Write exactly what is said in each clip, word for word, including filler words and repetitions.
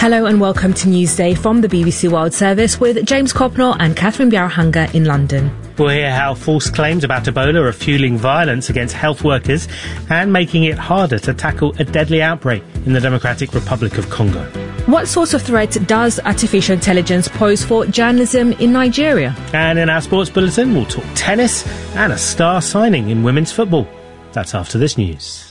Hello and welcome to Newsday from the B B C World Service with James Copnor and Catherine Biarahanga in London. We'll hear how false claims about Ebola are fueling violence against health workers and making it harder to tackle a deadly outbreak in the Democratic Republic of Congo. What sort of threat does artificial intelligence pose for journalism in Nigeria? And in our sports bulletin, we'll talk tennis and a star signing in women's football. That's after this news.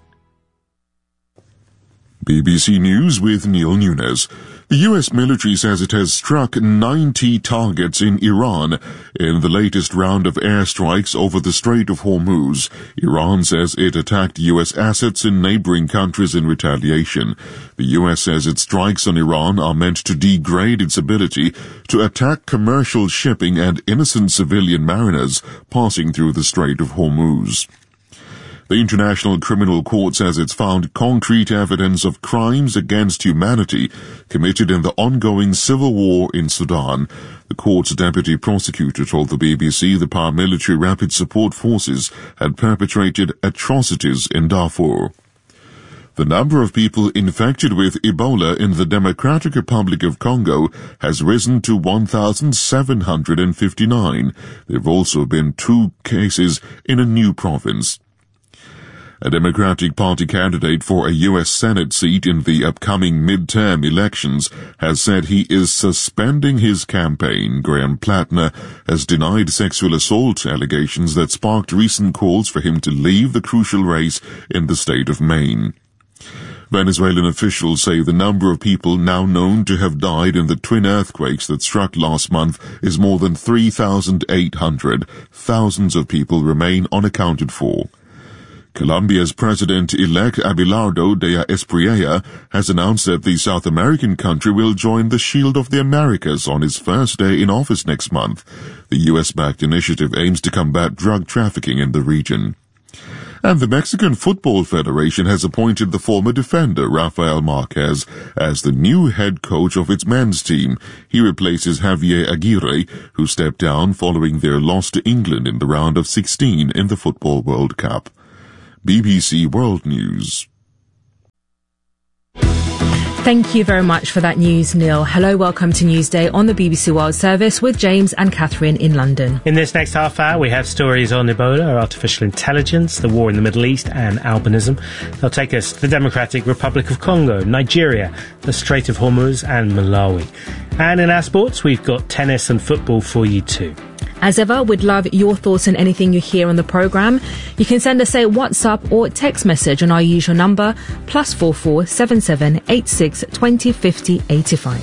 B B C News with Neil Nunes. The U S military says it has struck ninety targets in Iran in the latest round of airstrikes over the Strait of Hormuz. Iran says it attacked U S assets in neighboring countries in retaliation. The U S says its strikes on Iran are meant to degrade its ability to attack commercial shipping and innocent civilian mariners passing through the Strait of Hormuz. The International Criminal Court says it's found concrete evidence of crimes against humanity committed in the ongoing civil war in Sudan. The court's deputy prosecutor told the B B C the paramilitary Rapid Support Forces had perpetrated atrocities in Darfur. The number of people infected with Ebola in the Democratic Republic of Congo has risen to one thousand seven hundred fifty-nine. There have also been two cases in a new province. A Democratic Party candidate for a U S Senate seat in the upcoming midterm elections has said he is suspending his campaign. Graham Plattner has denied sexual assault allegations that sparked recent calls for him to leave the crucial race in the state of Maine. Venezuelan officials say the number of people now known to have died in the twin earthquakes that struck last month is more than three thousand eight hundred. Thousands of people remain unaccounted for. Colombia's president-elect Abelardo de Espriella has announced that the South American country will join the Shield of the Americas on his first day in office next month. The U S-backed initiative aims to combat drug trafficking in the region. And the Mexican Football Federation has appointed the former defender Rafael Marquez as the new head coach of its men's team. He replaces Javier Aguirre, who stepped down following their loss to England in the round of sixteen in the Football World Cup. B B C World News. Thank you very much for that news, Neil. Hello, welcome to Newsday on the B B C World Service with James and Catherine in London. In this next half hour, we have stories on Ebola, artificial intelligence, the war in the Middle East and albinism. They'll take us to the Democratic Republic of Congo, Nigeria, the Strait of Hormuz and Malawi. And in our sports, we've got tennis and football for you too. As ever, we'd love your thoughts on anything you hear on the programme. You can send us a WhatsApp or text message on our usual number, plus four four seven seven eight six twenty fifty eighty-five.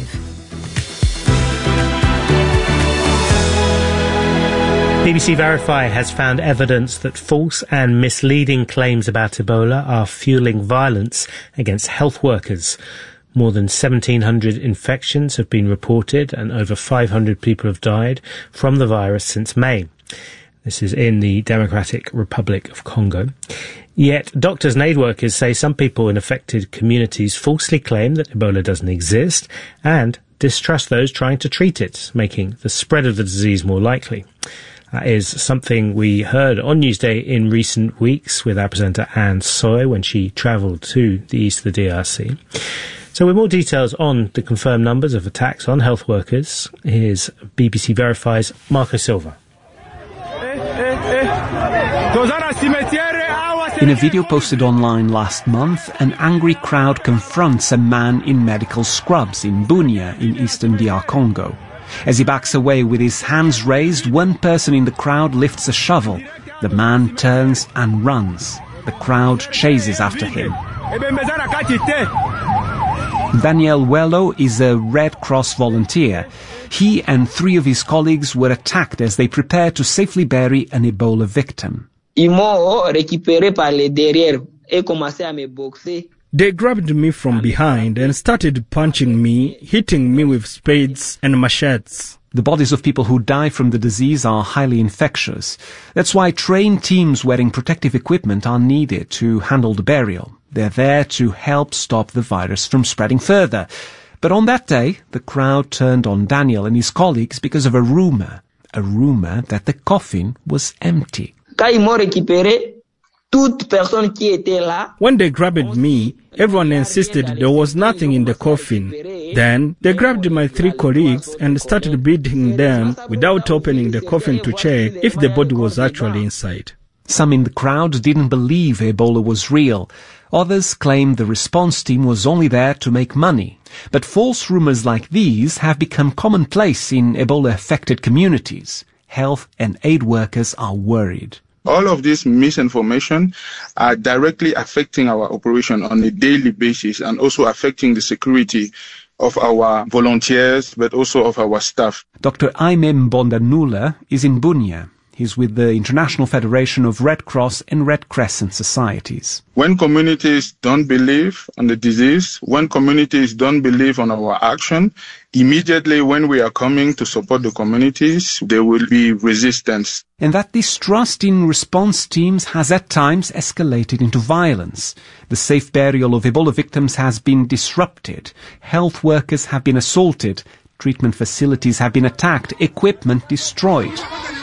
B B C Verify has found evidence that false and misleading claims about Ebola are fueling violence against health workers. More than seventeen hundred infections have been reported and over five hundred people have died from the virus since May. This is in the Democratic Republic of Congo. Yet doctors and aid workers say some people in affected communities falsely claim that Ebola doesn't exist and distrust those trying to treat it, making the spread of the disease more likely. That is something we heard on Newsday in recent weeks with our presenter Anne Soy when she travelled to the east of the D R C. So with more details on the confirmed numbers of attacks on health workers, here's B B C Verify's Marco Silva. In a video posted online last month, an angry crowd confronts a man in medical scrubs in Bunia in eastern D R Congo. As he backs away with his hands raised, one person in the crowd lifts a shovel. The man turns and runs. The crowd chases after him. Daniel Wello is a Red Cross volunteer. He and three of his colleagues were attacked as they prepared to safely bury an Ebola victim. They grabbed me from behind and started punching me, hitting me with spades and machetes. The bodies of people who die from the disease are highly infectious. That's why trained teams wearing protective equipment are needed to handle the burial. They're there to help stop the virus from spreading further. But on that day, the crowd turned on Daniel and his colleagues because of a rumor. A rumor that the coffin was empty. When they grabbed me, everyone insisted there was nothing in the coffin. Then they grabbed my three colleagues and started beating them without opening the coffin to check if the body was actually inside. Some in the crowd didn't believe Ebola was real. Others claimed the response team was only there to make money. But false rumors like these have become commonplace in Ebola-affected communities. Health and aid workers are worried. All of this misinformation are directly affecting our operation on a daily basis and also affecting the security of our volunteers, but also of our staff. Doctor Aime Mbondanula is in Bunia. He's with the International Federation of Red Cross and Red Crescent Societies. When communities don't believe on the disease, when communities don't believe on our action, immediately when we are coming to support the communities, there will be resistance. And that distrust in response teams has at times escalated into violence. The safe burial of Ebola victims has been disrupted. Health workers have been assaulted. Treatment facilities have been attacked. Equipment destroyed.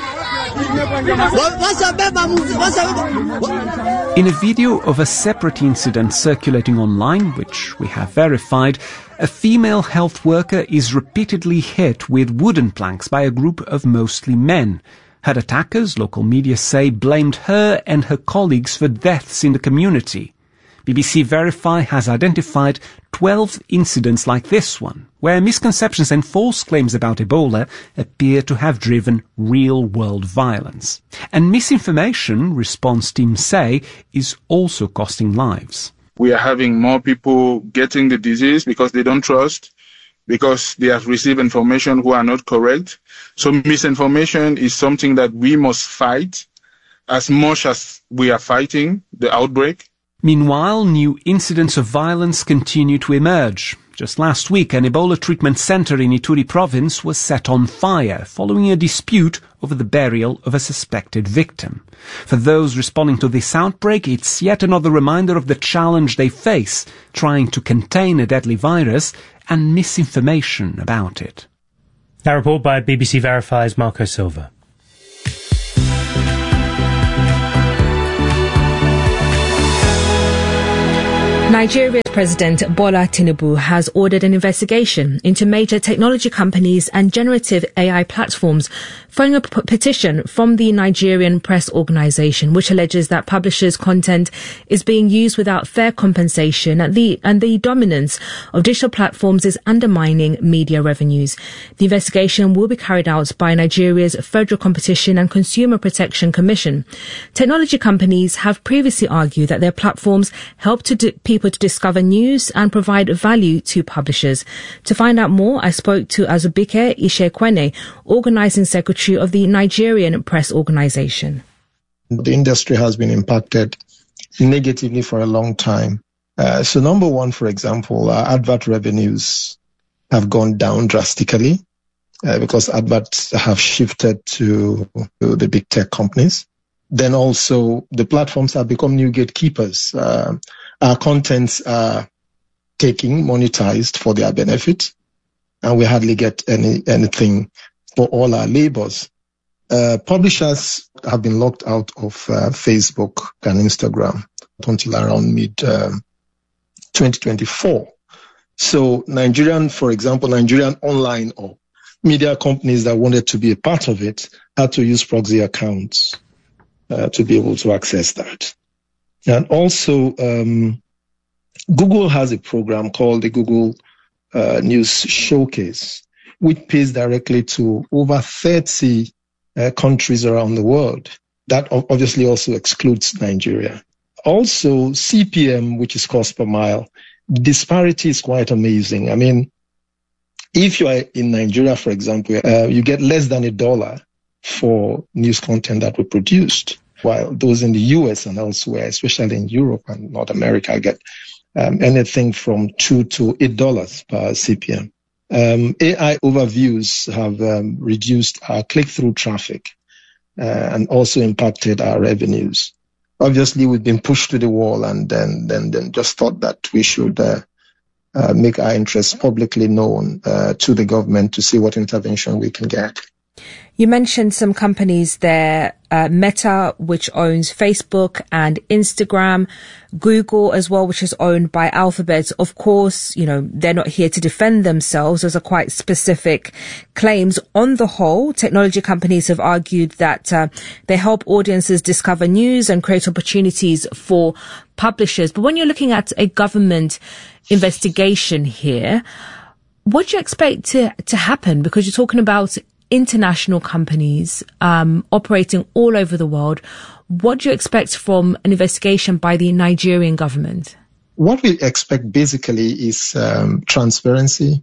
In a video of a separate incident circulating online, which we have verified, a female health worker is repeatedly hit with wooden planks by a group of mostly men. Her attackers, local media say, blamed her and her colleagues for deaths in the community. B B C Verify has identified twelve incidents like this one, where misconceptions and false claims about Ebola appear to have driven real-world violence. And misinformation, response teams say, is also costing lives. We are having more people getting the disease because they don't trust, because they have received information who are not correct. So misinformation is something that we must fight as much as we are fighting the outbreak. Meanwhile, new incidents of violence continue to emerge. Just last week, an Ebola treatment center in Ituri province was set on fire following a dispute over the burial of a suspected victim. For those responding to this outbreak, it's yet another reminder of the challenge they face trying to contain a deadly virus and misinformation about it. That report by B B C Verify's Marco Silva. Nigeria's President Bola Tinubu has ordered an investigation into major technology companies and generative A I platforms following a p- petition from the Nigerian Press Organization, which alleges that publishers' content is being used without fair compensation and the, and the dominance of digital platforms is undermining media revenues. The investigation will be carried out by Nigeria's Federal Competition and Consumer Protection Commission. Technology companies have previously argued that their platforms help to d- people to discover news and provide value to publishers. To find out more, I spoke to Azubike Ishekwene, Organizing Secretary of the Nigerian Press Organization. The industry has been impacted negatively for a long time. Uh, so number one, for example, uh, advert revenues have gone down drastically uh, because adverts have shifted to, to the big tech companies. Then also the platforms have become new gatekeepers. Uh, our contents are taking monetized for their benefit, and we hardly get any anything for all our labors. Uh, publishers have been locked out of uh, Facebook and Instagram until around mid um, twenty twenty-four. So Nigerian, for example, Nigerian online or media companies that wanted to be a part of it had to use proxy accounts uh, to be able to access that. And also, um, Google has a program called the Google uh, News Showcase, which pays directly to over thirty uh, countries around the world. That obviously also excludes Nigeria. Also, C P M, which is cost per mile, the disparity is quite amazing. I mean, if you are in Nigeria, for example, uh, you get less than a dollar for news content that we produced, while those in the U S and elsewhere, especially in Europe and North America, get um, anything from two to eight dollars per C P M. Um, A I overviews have um, reduced our click-through traffic uh, and also impacted our revenues. Obviously, we've been pushed to the wall and then then, then just thought that we should uh, uh, make our interests publicly known uh, to the government to see what intervention we can get. You mentioned some companies there, uh, Meta, which owns Facebook and Instagram, Google as well, which is owned by Alphabet. Of course, you know, they're not here to defend themselves. Those are quite specific claims. On the whole, technology companies have argued that uh, they help audiences discover news and create opportunities for publishers. But when you're looking at a government investigation here, what do you expect to, to happen? Because you're talking about international companies um, operating all over the world. What do you expect from an investigation by the Nigerian government? What we expect basically is um, transparency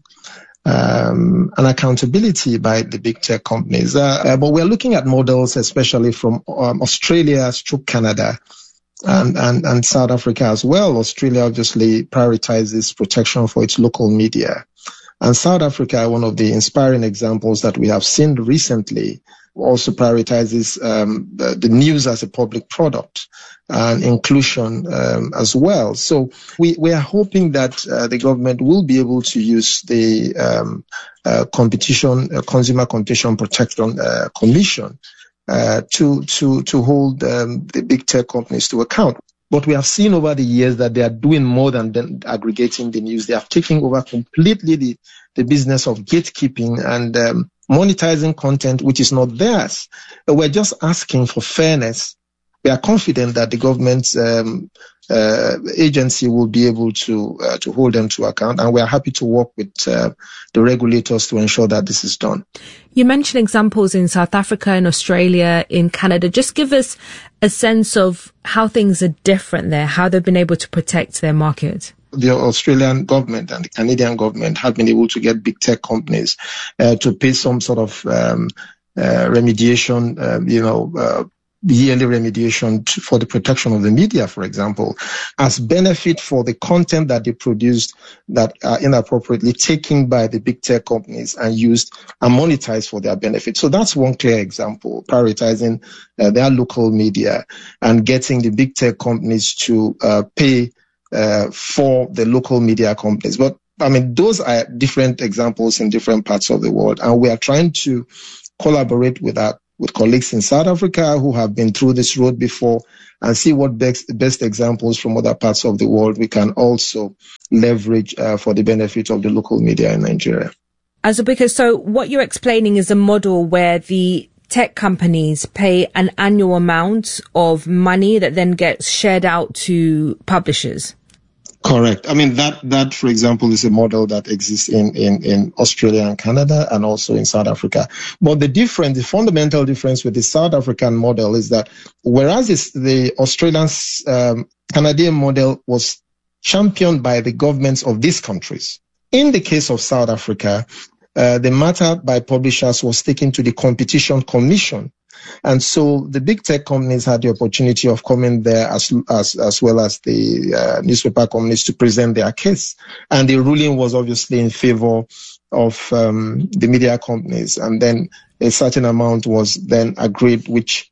um, and accountability by the big tech companies. Uh, uh, but we're looking at models, especially from um, Australia through Canada and, and, and South Africa as well. Australia obviously prioritizes protection for its local media. And South Africa, one of the inspiring examples that we have seen recently, also prioritizes um, the, the news as a public product and inclusion um, as well. So we, we are hoping that uh, the government will be able to use the um, uh, competition, uh, Consumer Competition Protection uh, Commission uh, to to to hold um, the big tech companies to account. But we have seen over the years that they are doing more than, than aggregating the news. They have taken over completely the, the business of gatekeeping and um, monetizing content which is not theirs. But we're just asking for fairness. We are confident that the government's um, uh, agency will be able to uh, to hold them to account, and we are happy to work with uh, the regulators to ensure that this is done. You mentioned examples in South Africa, in Australia, in Canada. Just give us a sense of how things are different there, how they've been able to protect their market. The Australian government and the Canadian government have been able to get big tech companies uh, to pay some sort of um, uh, remediation, uh, you know, uh, yearly remediation to, for the protection of the media, for example, as benefit for the content that they produced that are inappropriately taken by the big tech companies and used and monetized for their benefit. So that's one clear example, prioritizing uh, their local media and getting the big tech companies to uh, pay uh, for the local media companies. But I mean, those are different examples in different parts of the world, and we are trying to collaborate with our with colleagues in South Africa who have been through this road before and see what best, best examples from other parts of the world we can also leverage uh, for the benefit of the local media in Nigeria. Azubike, so what you're explaining is a model where the tech companies pay an annual amount of money that then gets shared out to publishers. Correct. I mean, that, that, for example, is a model that exists in, in, in Australia and Canada and also in South Africa. But the difference, the fundamental difference with the South African model is that whereas it's the Australian, um, Canadian model was championed by the governments of these countries. In the case of South Africa, uh, the matter by publishers was taken to the Competition Commission. And so the big tech companies had the opportunity of coming there as as, as well as the uh, newspaper companies to present their case. And the ruling was obviously in favor of um, the media companies. And then a certain amount was then agreed, which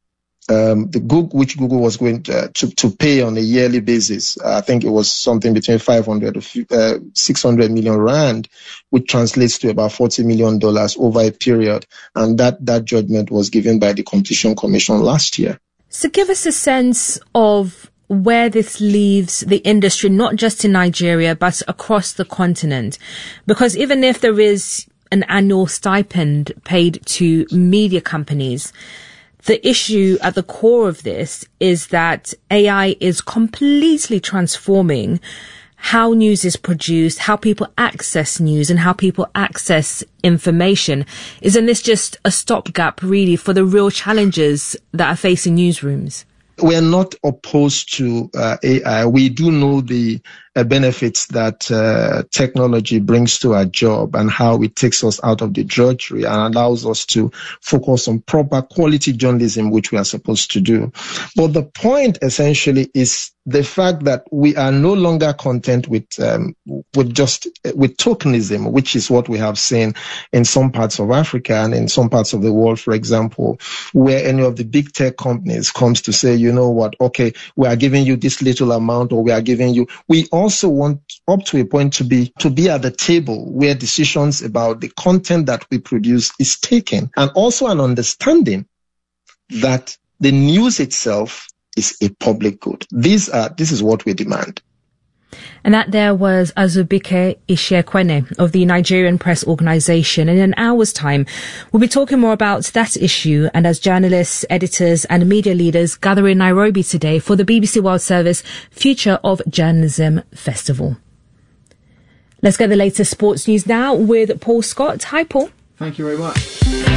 um, the Google, which Google was going to, to, to pay on a yearly basis. I think it was something between five hundred to uh, six hundred million rand, which translates to about forty million dollars over a period. And that, that judgment was given by the Competition Commission last year. So give us a sense of where this leaves the industry, not just in Nigeria, but across the continent. Because even if there is an annual stipend paid to media companies, the issue at the core of this is that A I is completely transforming how news is produced, how people access news, and how people access information. Isn't this just a stopgap, really, for the real challenges that are facing newsrooms? We are not opposed to uh, A I. We do know the uh, benefits that uh, technology brings to our job and how it takes us out of the drudgery and allows us to focus on proper quality journalism, which we are supposed to do. But the point essentially is the fact that we are no longer content with um, with just with tokenism, which is what we have seen in some parts of Africa and in some parts of the world, for example, where any of the big tech companies comes to say, you know what, okay, we are giving you this little amount, or we are giving you. We also want up to a point to be to be at the table where decisions about the content that we produce is taken, and also an understanding that the news itself is a public good. These are, this is what we demand. And that there was Azubike Ishekwene of the Nigerian Press Organization. In an hour's time, we'll be talking more about that issue, and as journalists, editors and media leaders gather in Nairobi today for the B B C World Service Future of Journalism Festival. Let's get the latest sports news now with Paul Scott. Hi, Paul. Thank you very much.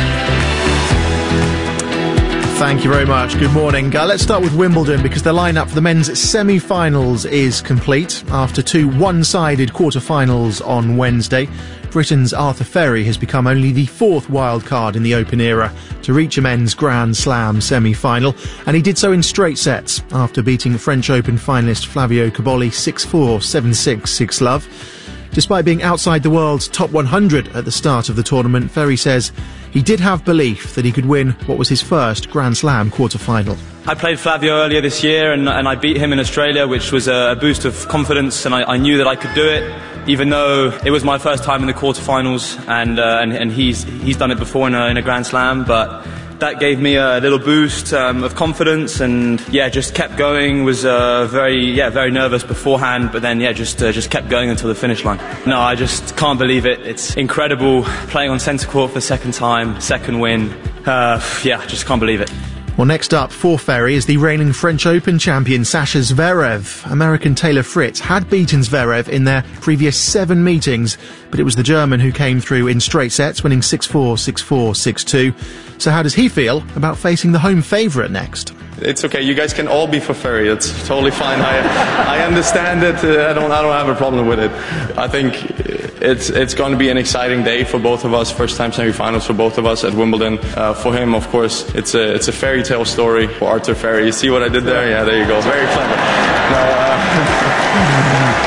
Thank you very much. Good morning. Uh, let's start with Wimbledon, because the lineup for the men's semi-finals is complete after two one-sided quarter-finals on Wednesday. Britain's Arthur Ferry has become only the fourth wild card in the Open era to reach a men's Grand Slam semi-final, and he did so in straight sets after beating French Open finalist Flavio Cobolli six four, seven six, six love. Despite being outside the world's top one hundred at the start of the tournament, Ferry says he did have belief that he could win what was his first Grand Slam quarter-final. I played Flavio earlier this year and, and I beat him in Australia, which was a boost of confidence, and I, I knew that I could do it, even though it was my first time in the quarter-finals, and, uh, and, and he's, he's done it before in a, in a Grand Slam, but that gave me a little boost um, of confidence, and yeah, just kept going. Was uh, very, yeah, very nervous beforehand, but then yeah, just uh, just kept going until the finish line. No, I just can't believe it. It's incredible playing on centre court for the second time, second win. Uh, yeah, just can't believe it. Well, next up for Ferry is the reigning French Open champion Sasha Zverev. American Taylor Fritz had beaten Zverev in their previous seven meetings, but it was the German who came through in straight sets, winning six four, six four, six two. So how does he feel about facing the home favourite next? It's okay. You guys can all be for Ferry. It's totally fine. I I understand it. Uh, I don't I don't have a problem with it. I think it's it's going to be an exciting day for both of us. First time semi-finals for both of us at Wimbledon. Uh, for him, of course, it's a it's a fairy tale story for Arthur Ferry. You see what I did there? Yeah, there you go. Very clever. No, uh,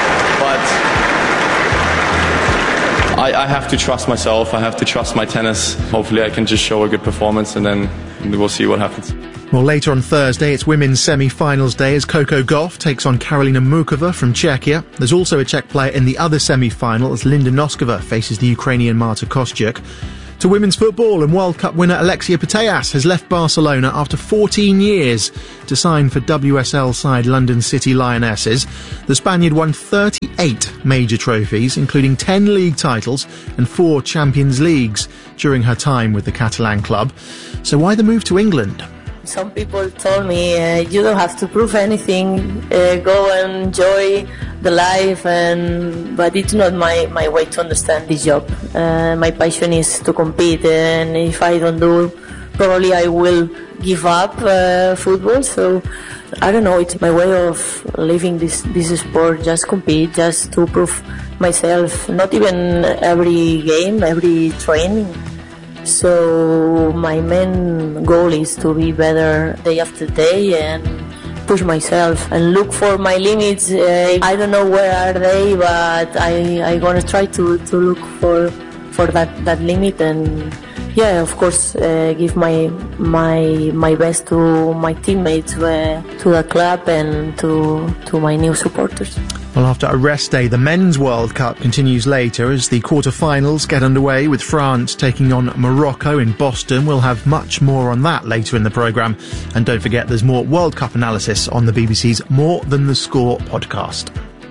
I, I have to trust myself. I have to trust my tennis. Hopefully I can just show a good performance, and then we'll see what happens. Well, later on Thursday, it's women's semi-finals day as Coco Gauff takes on Karolina Mukova from Czechia. There's also a Czech player in the other semi-final as Linda Noskova faces the Ukrainian Marta Kostyuk. To women's football, and World Cup winner Alexia Putellas has left Barcelona after fourteen years to sign for W S L side London City Lionesses. The Spaniard won thirty-eight major trophies, including ten league titles and four Champions Leagues during her time with the Catalan club. So why the move to England? Some people told me, uh, you don't have to prove anything, uh, go and enjoy the life, and but it's not my, my way to understand this job. Uh, my passion is to compete, and if I don't do, probably I will give up uh, football. So I don't know, it's my way of living this, this sport, just compete, just to prove myself, not even every game, every training. So my main goal is to be better day after day and push myself and look for my limits. Uh, I don't know where are they, but I I gonna try to, to look for for that, that limit, and yeah, of course, uh, give my my my best to my teammates, uh, to the club, and to to my new supporters. Well, after a rest day, the Men's World Cup continues later as the quarter-finals get underway, with France taking on Morocco in Boston. We'll have much more on that later in the programme. And don't forget, there's more World Cup analysis on the B B C's More Than the Score podcast.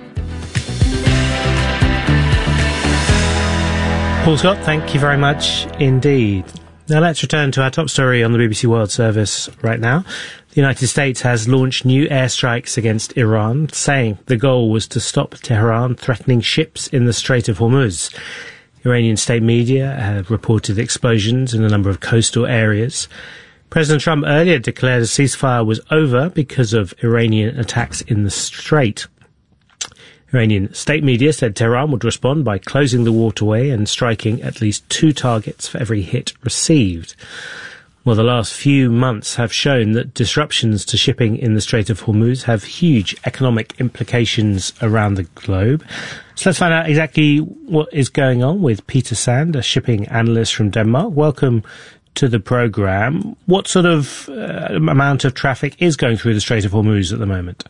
Paul Scott, thank you very much indeed. Now let's return to our top story on the B B C World Service right now. The United States has launched new airstrikes against Iran, saying the goal was to stop Tehran threatening ships in the Strait of Hormuz. Iranian state media have reported explosions in a number of coastal areas. President Trump earlier declared a ceasefire was over because of Iranian attacks in the strait. Iranian state media said Tehran would respond by closing the waterway and striking at least two targets for every hit received. Well, the last few months have shown that disruptions to shipping in the Strait of Hormuz have huge economic implications around the globe. So let's find out exactly what is going on with Peter Sand, a shipping analyst from Denmark. Welcome to the programme. What sort of uh, amount of traffic is going through the Strait of Hormuz at the moment?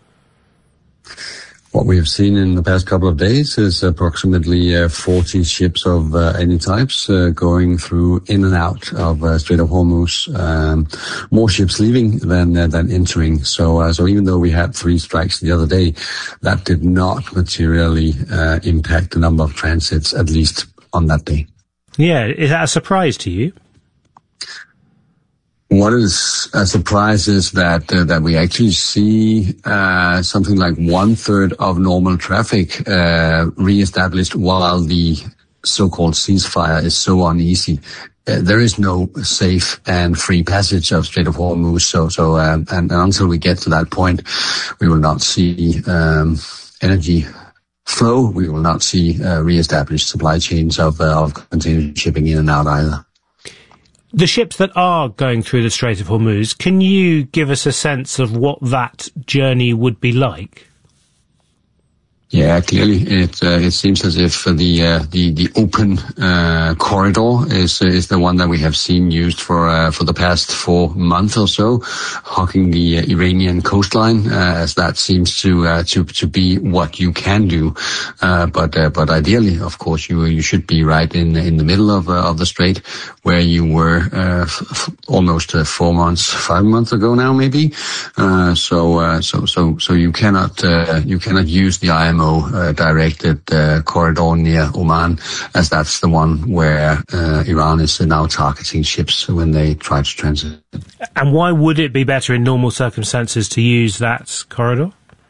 What we have seen in the past couple of days is approximately uh, forty ships of uh, any types uh, going through in and out of uh, Strait of Hormuz. Um, more ships leaving than uh, than entering. So, uh, so even though we had three strikes the other day, that did not materially uh, impact the number of transits, at least on that day. Yeah, is that a surprise to you? What is a surprise is that uh, that we actually see uh, something like one third of normal traffic uh, reestablished, while the so-called ceasefire is so uneasy. Uh, there is no safe and free passage of Strait of Hormuz. So, so um, and, and until we get to that point, we will not see um, energy flow. We will not see uh, reestablished supply chains of uh, of container shipping in and out either. The ships that are going through the Strait of Hormuz, can you give us a sense of what that journey would be like? Yeah, clearly it uh, it seems as if the uh, the the open uh, corridor is is the one that we have seen used for uh, for the past four months or so, hugging the uh, Iranian coastline, uh, as that seems to uh, to to be what you can do. Uh, but uh, but ideally, of course, you you should be right in in the middle of uh, of the strait, where you were uh, f- f- almost uh, four months, five months ago now, maybe. Uh, so uh, so so so you cannot uh, you cannot use the I M O Uh, directed uh, corridor near Oman, as that's the one where uh, Iran is now targeting ships when they try to transit. And why would it be better in normal circumstances to use that corridor?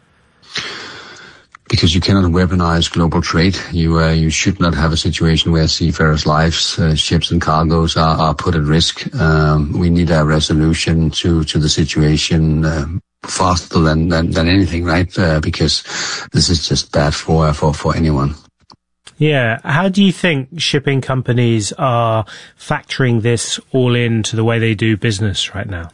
Because you cannot weaponize global trade. You uh, you should not have a situation where seafarers' lives, uh, ships and cargoes are, are put at risk. Um, we need a resolution to, to the situation uh, faster than, than, than anything, right? Uh, because this is just bad for, for, for anyone. Yeah. How do you think shipping companies are factoring this all into the way they do business right now?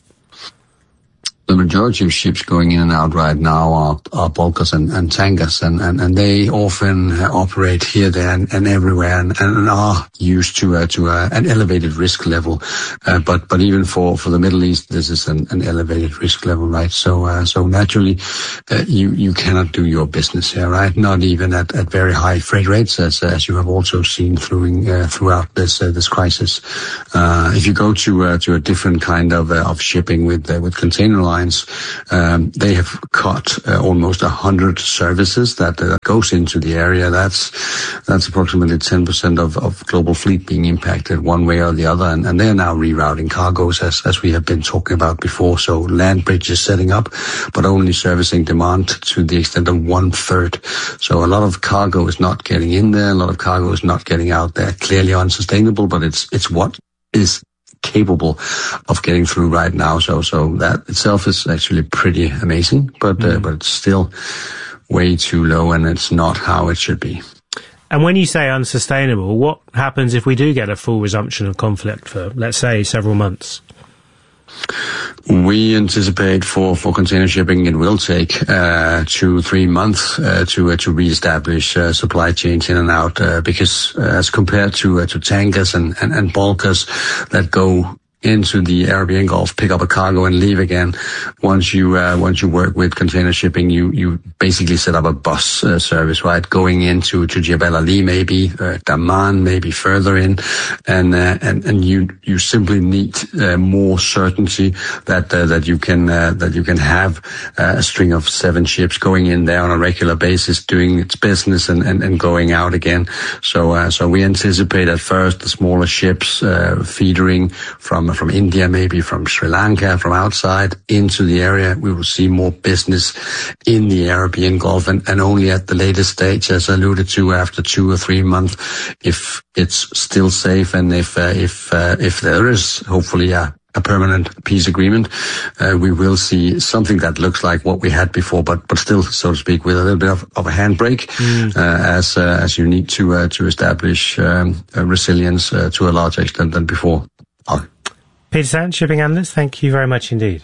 The majority of ships going in and out right now are, are bulkers and, and tankers, and, and, and they often uh, operate here, there, and, and everywhere, and, and are used to uh, to uh, an elevated risk level. Uh, but but even for, for the Middle East, this is an, an elevated risk level, right? So uh, so naturally, uh, you you cannot do your business here, right? Not even at, at very high freight rates, as as you have also seen through uh, throughout this uh, this crisis. Uh, if you go to uh, to a different kind of uh, of shipping with uh, with container lines. Um, they have cut uh, almost a hundred services that uh, goes into the area. That's that's approximately ten percent of, of global fleet being impacted one way or the other, and, and they are now rerouting cargoes as as we have been talking about before. So land bridges setting up, but only servicing demand to the extent of one third. So a lot of cargo is not getting in there. A lot of cargo is not getting out there. Clearly unsustainable, but it's it's what is capable of getting through right now. So, so that itself is actually pretty amazing, but, uh, but it's still way too low, and it's not how it should be. And when you say unsustainable, what happens if we do get a full resumption of conflict for, let's say, several months? We anticipate for, for container shipping, it will take uh, two, three months uh, to uh, to reestablish uh, supply chains in and out, uh, because uh, as compared to uh, to tankers and, and, and bulkers that go into the Arabian Gulf, pick up a cargo and leave again. Once you uh, once you work with container shipping, you you basically set up a bus uh, service, right, going into to Jebel Ali, maybe uh, Daman, maybe further in, and uh, and and you you simply need uh, more certainty that uh, that you can uh, that you can have uh, a string of seven ships going in there on a regular basis, doing its business and and, and going out again. So uh, so we anticipate at first the smaller ships uh, feedering from from India, maybe from Sri Lanka, from outside into the area. We will see more business in the Arabian Gulf, and, and only at the latest stage, as alluded to, after two or three months, if it's still safe and if uh, if uh, if there is hopefully a a permanent peace agreement, uh, we will see something that looks like what we had before, but but still, so to speak, with a little bit of, of a handbrake, mm. uh, as uh, as you need to uh, to establish um, resilience uh, to a larger extent than before. Oh. Peter Sant, shipping analyst, thank you very much indeed.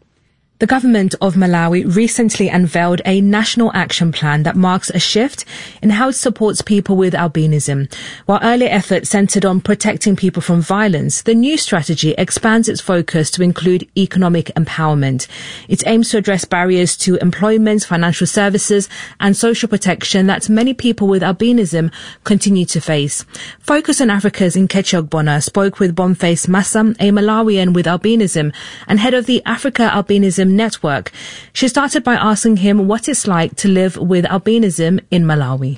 The government of Malawi recently unveiled a national action plan that marks a shift in how it supports people with albinism. While earlier efforts centred on protecting people from violence, the new strategy expands its focus to include economic empowerment. It aims to address barriers to employment, financial services and social protection that many people with albinism continue to face. Focus on Africa's Nkechi Ogbonna spoke with Boniface Massa, a Malawian with albinism and head of the Africa Albinism Network. She started by asking him what it's like to live with albinism in Malawi.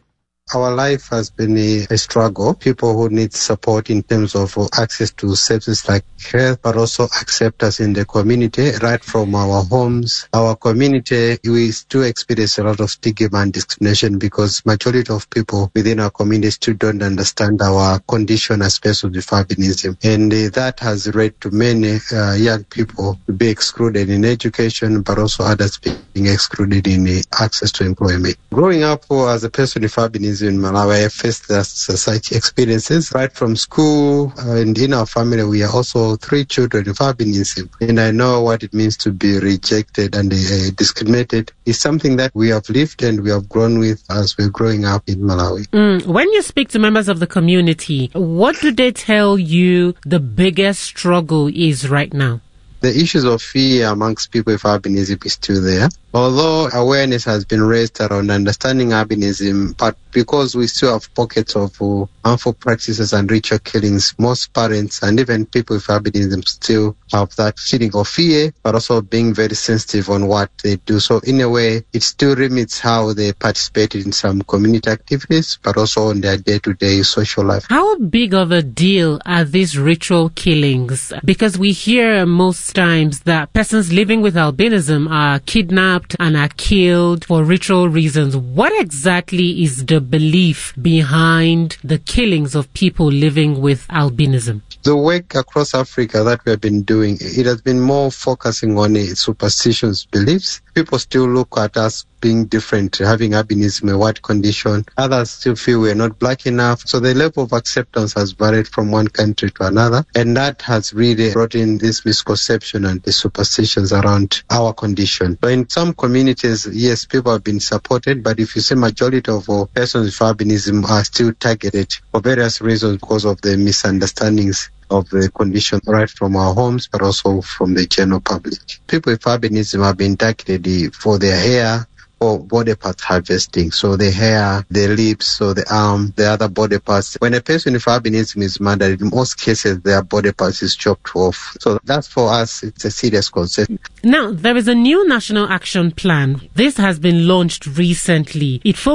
Our life has been a, a struggle. People who need support in terms of access to services like health, but also acceptance in the community, right from our homes. Our community, we still experience a lot of stigma and discrimination because majority of people within our community still don't understand our condition as persons with albinism. And uh, that has led to many uh, young people to be excluded in education, but also others being excluded in uh, access to employment. Growing up uh, as a person with albinism in Malawi, I faced such experiences right from school, uh, and in our family we are also three children with albinism, and I know what it means to be rejected and uh, discriminated. It's something that we have lived and we have grown with as we're growing up in Malawi. Mm, when you speak to members of the community, what do they tell you the biggest struggle is right now? The issues of fear amongst people with albinism is still there. Although awareness has been raised around understanding albinism, but because we still have pockets of uh, harmful practices and ritual killings, most parents and even people with albinism still have that feeling of fear, but also being very sensitive on what they do. So in a way, it still limits how they participate in some community activities, but also on their day-to-day social life. How big of a deal are these ritual killings? Because we hear most times that persons living with albinism are kidnapped and are killed for ritual reasons. What exactly is the belief behind the killings of people living with albinism? The work across Africa that we have been doing, it has been more focusing on uh, superstitious beliefs. People still look at us being different, having albinism, a white condition. Others still feel we're not black enough. So the level of acceptance has varied from one country to another. And that has really brought in this misconception and the superstitions around our condition. But in some communities, yes, people have been supported. But if you say majority of all persons with albinism are still targeted for various reasons because of the misunderstandings of the condition right from our homes, but also from the general public. People with albinism have been targeted for their hair or body part harvesting. So the hair, the lips, so the arm, the other body parts. When a person with albinism is murdered, in most cases their body parts is chopped off. So that's for us, it's a serious concern. Now, there is a new national action plan. This has been launched recently. It